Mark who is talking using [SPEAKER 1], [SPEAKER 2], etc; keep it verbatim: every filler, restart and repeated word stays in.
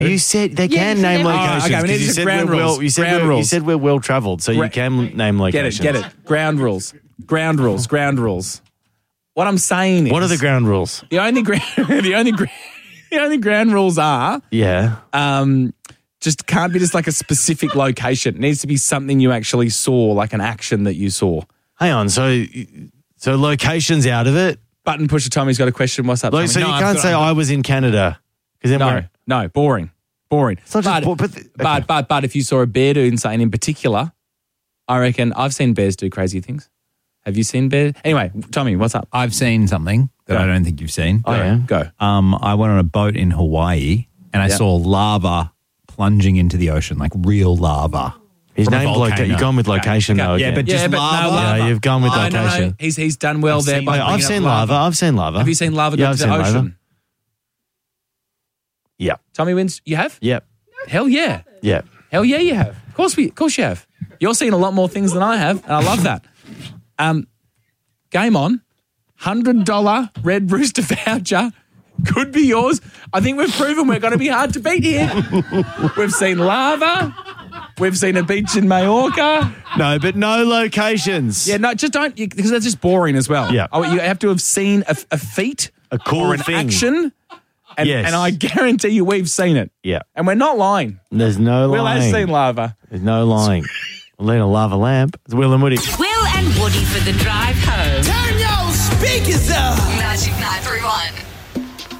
[SPEAKER 1] You said they
[SPEAKER 2] Yeah,
[SPEAKER 1] can
[SPEAKER 2] you said
[SPEAKER 1] name
[SPEAKER 2] everything.
[SPEAKER 1] locations.
[SPEAKER 2] Oh, okay, we need
[SPEAKER 1] 'cause you
[SPEAKER 2] to
[SPEAKER 1] said
[SPEAKER 2] ground
[SPEAKER 1] we're
[SPEAKER 2] rules.
[SPEAKER 1] well, you said
[SPEAKER 2] Ground
[SPEAKER 1] we're, you
[SPEAKER 2] rules.
[SPEAKER 1] said we're well travelled, so
[SPEAKER 2] Gra-
[SPEAKER 1] you can name
[SPEAKER 2] Get
[SPEAKER 1] locations.
[SPEAKER 2] it, get it. Ground rules. Ground rules. Ground rules. What I'm saying is
[SPEAKER 1] What are the ground rules?
[SPEAKER 2] the only ground the only gra- the only ground rules are
[SPEAKER 1] Yeah.
[SPEAKER 2] um just can't be just like a specific location. It needs to be something you actually saw, like an action that you saw.
[SPEAKER 1] Hang on. So, so locations out of it.
[SPEAKER 2] Button pusher Tommy's got a question. What's up?
[SPEAKER 1] Like,
[SPEAKER 2] Tommy?
[SPEAKER 1] so
[SPEAKER 2] No,
[SPEAKER 1] you
[SPEAKER 2] I've
[SPEAKER 1] can't
[SPEAKER 2] got-
[SPEAKER 1] say
[SPEAKER 2] I've got-
[SPEAKER 1] I was in Canada because then
[SPEAKER 2] No,
[SPEAKER 1] we're,
[SPEAKER 2] no, boring. Boring.
[SPEAKER 1] It's not just
[SPEAKER 2] but,
[SPEAKER 1] bo- but the-
[SPEAKER 2] but,
[SPEAKER 1] okay.
[SPEAKER 2] but, but if you saw a bear doing something in particular, I reckon I've seen bears do crazy things. Have you seen bears? Anyway, Tommy, what's up?
[SPEAKER 3] I've seen something that
[SPEAKER 2] Go.
[SPEAKER 3] I don't think you've seen.
[SPEAKER 1] Oh, yeah.
[SPEAKER 2] Go.
[SPEAKER 3] Um, I went on a boat in Hawaii and I
[SPEAKER 2] Yeah.
[SPEAKER 3] saw lava plunging into the ocean, like real lava.
[SPEAKER 1] His
[SPEAKER 3] From a
[SPEAKER 1] name
[SPEAKER 3] volcano.
[SPEAKER 1] location. You've gone with location
[SPEAKER 2] Okay.
[SPEAKER 1] though.
[SPEAKER 3] Yeah,
[SPEAKER 1] again.
[SPEAKER 3] but just
[SPEAKER 2] yeah, but
[SPEAKER 3] lava.
[SPEAKER 2] no lava.
[SPEAKER 1] Yeah, you've gone with
[SPEAKER 2] Oh, no, no,
[SPEAKER 1] location.
[SPEAKER 2] He's he's done well
[SPEAKER 3] I've
[SPEAKER 2] there.
[SPEAKER 3] seen-
[SPEAKER 2] by
[SPEAKER 1] Wait, I've
[SPEAKER 2] bringing up
[SPEAKER 1] seen lava. I've seen lava.
[SPEAKER 2] Have you seen lava go
[SPEAKER 1] Yeah,
[SPEAKER 2] to
[SPEAKER 1] I've
[SPEAKER 2] the
[SPEAKER 1] seen
[SPEAKER 2] ocean?
[SPEAKER 1] lava. Yeah.
[SPEAKER 2] Tommy wins. You have?
[SPEAKER 1] Yep.
[SPEAKER 2] Hell yeah.
[SPEAKER 1] Yeah.
[SPEAKER 2] Hell yeah, you have. Of course, we, of course you have. You're seeing a lot more things than I have, and I love that. Um, game on. one hundred dollars Red Rooster voucher could be yours. I think we've proven we're going to be hard to beat here. We've seen lava. We've seen a beach in Majorca.
[SPEAKER 1] No, but no locations.
[SPEAKER 2] Yeah, no, just don't, because that's just boring as well.
[SPEAKER 1] Yeah.
[SPEAKER 2] Oh, you have to have seen a, a feat
[SPEAKER 1] A cool
[SPEAKER 2] or an
[SPEAKER 1] thing.
[SPEAKER 2] action, and,
[SPEAKER 1] Yes.
[SPEAKER 2] and I guarantee you we've seen it.
[SPEAKER 1] Yeah.
[SPEAKER 2] And we're not lying.
[SPEAKER 1] There's no
[SPEAKER 2] Will has
[SPEAKER 1] lying.
[SPEAKER 2] seen lava.
[SPEAKER 1] There's no lying. We'll need a lava lamp. It's Will and Woody.
[SPEAKER 4] Will and Woody for the drive home.
[SPEAKER 5] Turn your speakers up.
[SPEAKER 4] Magic